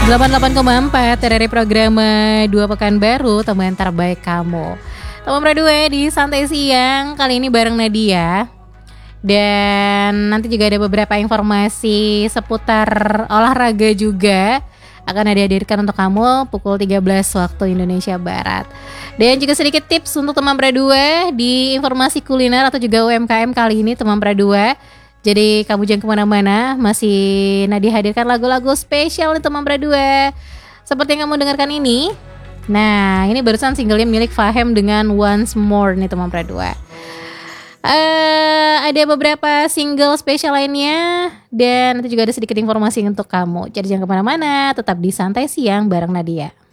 88,4 dari program 2 Pekan Baru, teman terbaik kamu. Teman berdua di Santai Siang, kali ini bareng Nadia. Dan nanti juga ada beberapa informasi seputar olahraga juga akan dihadirkan untuk kamu pukul 13 waktu Indonesia Barat. Dan juga sedikit tips untuk teman berdua di informasi kuliner atau juga UMKM kali ini teman berdua. Jadi kamu jangan kemana-mana, masih Nadia hadirkan lagu-lagu spesial nih teman berdua. Seperti yang kamu dengarkan ini. Nah, ini barusan singlenya milik Fahem dengan Once More nih teman berdua. Ada beberapa single spesial lainnya. Dan nanti juga ada sedikit informasi untuk kamu. Jadi jangan kemana-mana, tetap di Santai Siang bareng Nadia.